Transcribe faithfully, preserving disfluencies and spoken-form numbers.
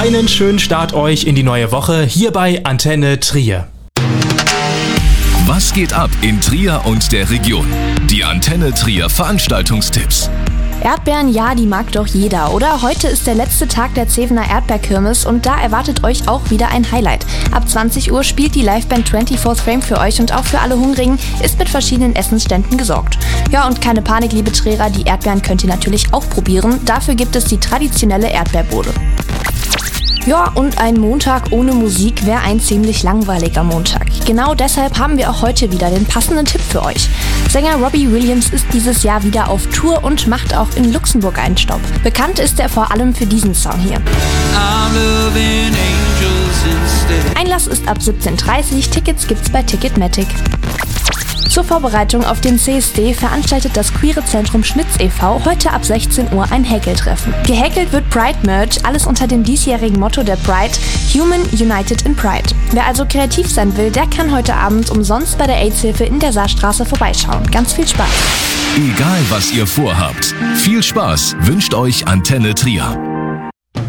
Einen schönen Start euch in die neue Woche hier bei Antenne Trier. Was geht ab in Trier und der Region? Die Antenne Trier Veranstaltungstipps. Erdbeeren, ja, die mag doch jeder, oder? Heute ist der letzte Tag der Zevener Erdbeerkirmes und da erwartet euch auch wieder ein Highlight. Ab zwanzig Uhr spielt die Liveband vierundzwanzig Frame für euch und auch für alle Hungrigen ist mit verschiedenen Essensständen gesorgt. Ja, und keine Panik, liebe Trierer, die Erdbeeren könnt ihr natürlich auch probieren. Dafür gibt es die traditionelle Erdbeerbude. Ja, und ein Montag ohne Musik wäre ein ziemlich langweiliger Montag. Genau deshalb haben wir auch heute wieder den passenden Tipp für euch. Sänger Robbie Williams ist dieses Jahr wieder auf Tour und macht auch in Luxemburg einen Stopp. Bekannt ist er vor allem für diesen Song hier. Einlass ist ab siebzehn Uhr dreißig, Tickets gibt's bei Ticketmatic. Zur Vorbereitung auf den C S D veranstaltet das Queere Zentrum Schmitz e V heute ab sechzehn Uhr ein Häkeltreffen. Gehäkelt wird Pride-Merch, alles unter dem diesjährigen Motto der Pride, Human United in Pride. Wer also kreativ sein will, der kann heute Abend umsonst bei der AIDS-Hilfe in der Saarstraße vorbeischauen. Ganz viel Spaß! Egal was ihr vorhabt, viel Spaß wünscht euch Antenne Trier.